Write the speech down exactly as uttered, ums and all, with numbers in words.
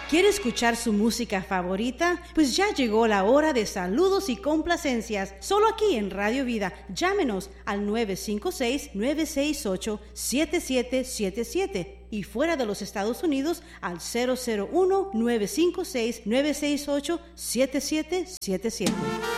¿Quiere escuchar su música favorita? Pues ya llegó la hora de saludos y complacencias. Solo aquí en Radio Vida. Llámenos al nueve cinco seis, nueve seis ocho, siete siete siete siete y fuera de los Estados Unidos al cero cero uno, nueve cinco seis, nueve seis ocho, siete siete siete siete.